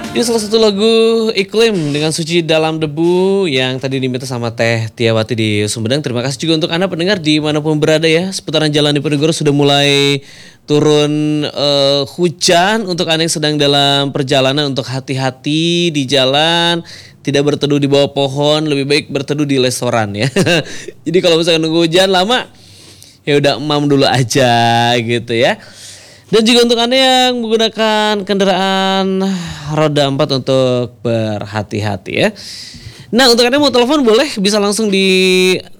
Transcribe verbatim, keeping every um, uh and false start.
Ini salah satu lagu Iklim dengan Suci Dalam Debu yang tadi diminta sama Teh Tiawati di Sumedang. Terima kasih juga untuk Anda pendengar dimanapun berada ya. Seputaran Jalan Diponegoro sudah mulai turun eh, hujan. Untuk Anda yang sedang dalam perjalanan, untuk hati-hati di jalan. Tidak berteduh di bawah pohon, lebih baik berteduh di restoran ya. Jadi kalau misalkan nunggu hujan lama, ya udah emam dulu aja gitu ya. Dan juga untuk Anda yang menggunakan kendaraan roda empat untuk berhati-hati ya. Nah, untuk Anda yang mau telepon boleh bisa langsung di